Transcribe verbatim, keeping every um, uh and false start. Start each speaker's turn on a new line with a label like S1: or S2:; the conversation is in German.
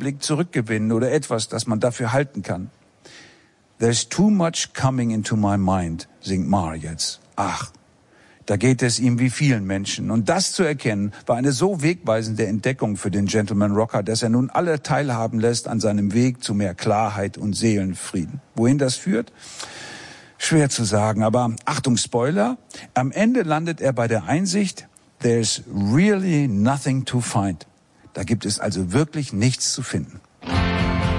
S1: Überblick zurückgewinnen oder etwas, das man dafür halten kann. There's too much coming into my mind, singt Marr jetzt. Ach, da geht es ihm wie vielen Menschen. Und das zu erkennen, war eine so wegweisende Entdeckung für den Gentleman Rocker, dass er nun alle teilhaben lässt an seinem Weg zu mehr Klarheit und Seelenfrieden. Wohin das führt? Schwer zu sagen, aber Achtung, Spoiler, am Ende landet er bei der Einsicht, there's really nothing to find. Da gibt es also wirklich nichts zu finden.